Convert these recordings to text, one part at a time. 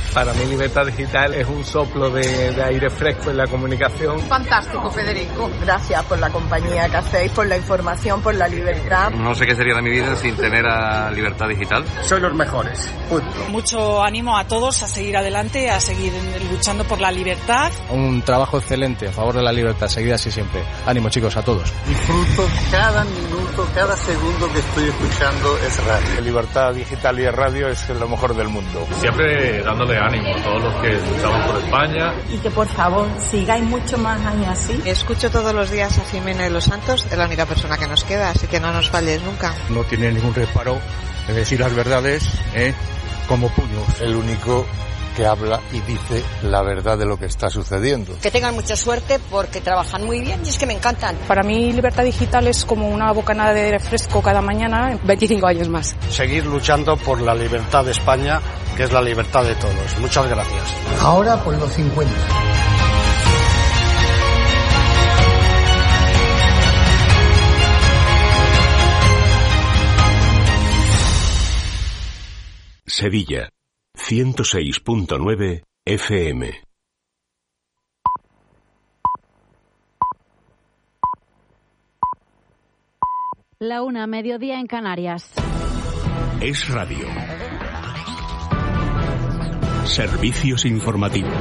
Para mí Libertad Digital es un soplo de aire fresco en la comunicación. Fantástico, Federico. Gracias por la compañía que hacéis, por la información, por la libertad. No sé qué sería de mi vida sin tener a Libertad Digital. Soy los mejores. Punto. Mucho ánimo a todos a seguir adelante, a seguir luchando por la libertad. Un trabajo excelente a favor de la libertad, seguid así siempre. Ánimo, chicos, a todos. Disfruto cada minuto, cada segundo que estoy escuchando es radio. Libertad Digital y radio es lo mejor del mundo. Siempre dándole ánimo a todos los que luchamos por España. Y que por favor sigáis mucho más años así. Escucho todos los días a Jimena de los Santos, es la única persona que nos queda, así que no nos falles nunca. No tiene ningún reparo en decir las verdades, como puños. El único que habla y dice la verdad de lo que está sucediendo. Que tengan mucha suerte porque trabajan muy bien y es que me encantan. Para mí Libertad Digital es como una bocanada de aire fresco cada mañana, 25 años más. Seguir luchando por la libertad de España, que es la libertad de todos. Muchas gracias. Ahora por los 50. Sevilla, 106.9 FM. La 1, mediodía en Canarias. Es radio. Servicios informativos.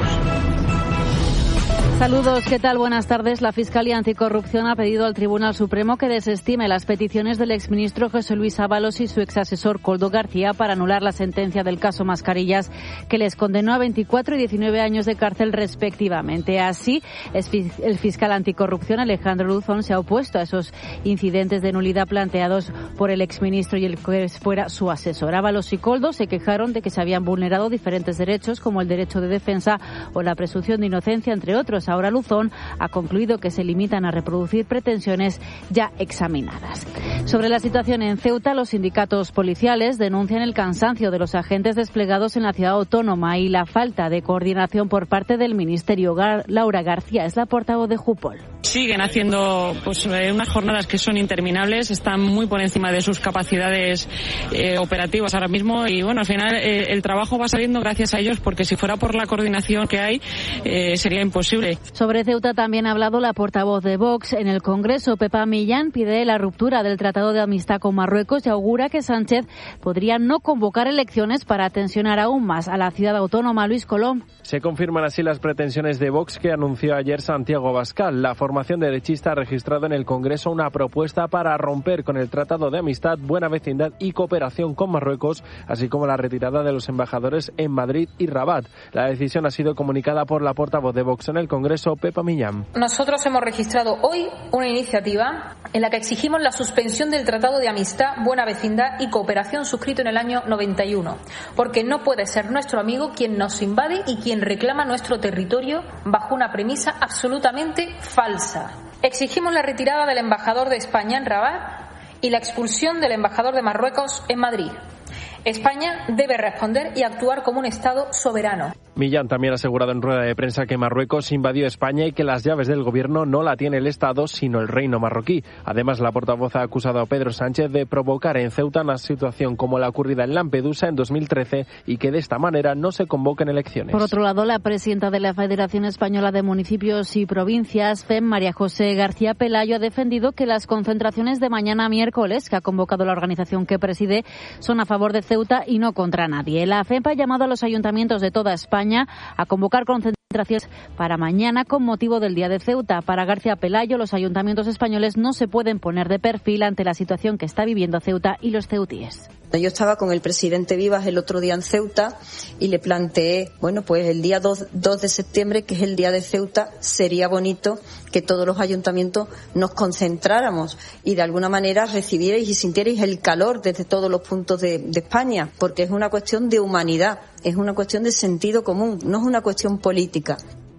Saludos, ¿qué tal? Buenas tardes. La Fiscalía Anticorrupción ha pedido al Tribunal Supremo que desestime las peticiones del exministro José Luis Ábalos y su exasesor Koldo García para anular la sentencia del caso Mascarillas, que les condenó a 24 y 19 años de cárcel respectivamente. Así, el fiscal anticorrupción Alejandro Luzón se ha opuesto a esos incidentes de nulidad planteados por el exministro y el que fuera su asesor. Ábalos y Koldo se quejaron de que se habían vulnerado diferentes derechos, como el derecho de defensa o la presunción de inocencia, entre otros. Ahora Luzón ha concluido que se limitan a reproducir pretensiones ya examinadas. Sobre la situación en Ceuta, los sindicatos policiales denuncian el cansancio de los agentes desplegados en la ciudad autónoma y la falta de coordinación por parte del Ministerio. Laura García es la portavoz de Jupol. Siguen haciendo unas jornadas que son interminables, están muy por encima de sus capacidades operativas ahora mismo y al final el trabajo va saliendo gracias a ellos, porque si fuera por la coordinación que hay sería imposible. Sobre Ceuta también ha hablado la portavoz de Vox en el Congreso. Pepa Millán pide la ruptura del Tratado de Amistad con Marruecos y augura que Sánchez podría no convocar elecciones para tensionar aún más a la ciudad autónoma. Luis Colom. Se confirman así las pretensiones de Vox que anunció ayer Santiago Abascal. La formación derechista ha registrado en el Congreso una propuesta para romper con el Tratado de Amistad, Buena Vecindad y Cooperación con Marruecos, así como la retirada de los embajadores en Madrid y Rabat. La decisión ha sido comunicada por la portavoz de Vox en el Congreso, Pepa Millán. Nosotros hemos registrado hoy una iniciativa en la que exigimos la suspensión del Tratado de Amistad, Buena Vecindad y Cooperación suscrito en el año 91, porque no puede ser nuestro amigo quien nos invade y quien reclama nuestro territorio bajo una premisa absolutamente falsa. Exigimos la retirada del embajador de España en Rabat y la expulsión del embajador de Marruecos en Madrid. España debe responder y actuar como un Estado soberano. Millán también ha asegurado en rueda de prensa que Marruecos invadió España y que las llaves del gobierno no la tiene el Estado, sino el reino marroquí. Además, la portavoz ha acusado a Pedro Sánchez de provocar en Ceuta una situación como la ocurrida en Lampedusa en 2013 y que de esta manera no se convoquen elecciones. Por otro lado, la presidenta de la Federación Española de Municipios y Provincias, FEM, María José García Pelayo, ha defendido que las concentraciones de mañana miércoles, que ha convocado la organización que preside, son a favor de Ceuta y no contra nadie. La FEP ha llamado a los ayuntamientos de toda España a convocar concentraciones para mañana con motivo del Día de Ceuta. Para García Pelayo, los ayuntamientos españoles no se pueden poner de perfil ante la situación que está viviendo Ceuta y los ceutíes. Yo estaba con el presidente Vivas el otro día en Ceuta y le planteé, pues el día 2 de septiembre, que es el Día de Ceuta, sería bonito que todos los ayuntamientos nos concentráramos y de alguna manera recibierais y sintierais el calor desde todos los puntos de España, porque es una cuestión de humanidad, es una cuestión de sentido común, no es una cuestión política.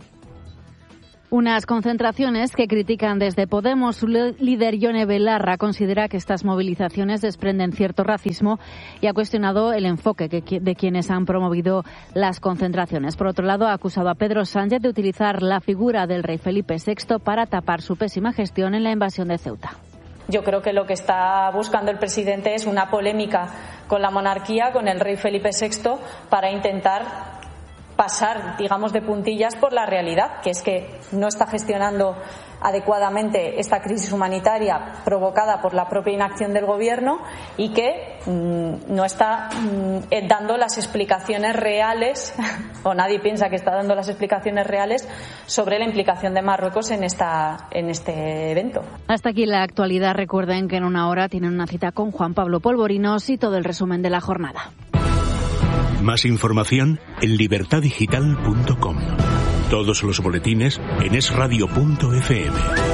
Unas concentraciones que critican desde Podemos. Su líder, Ione Belarra, considera que estas movilizaciones desprenden cierto racismo y ha cuestionado el enfoque de quienes han promovido las concentraciones. Por otro lado, ha acusado a Pedro Sánchez de utilizar la figura del rey Felipe VI para tapar su pésima gestión en la invasión de Ceuta. Yo creo que lo que está buscando el presidente es una polémica con la monarquía, con el rey Felipe VI, para intentar pasar, digamos, de puntillas por la realidad, que es que no está gestionando adecuadamente esta crisis humanitaria provocada por la propia inacción del gobierno y que no está dando las explicaciones reales, o nadie piensa que está dando las explicaciones reales sobre la implicación de Marruecos en este evento. Hasta aquí la actualidad. Recuerden que en una hora tienen una cita con Juan Pablo Polvorinos y todo el resumen de la jornada. Más información en libertadigital.com. Todos los boletines en esradio.fm.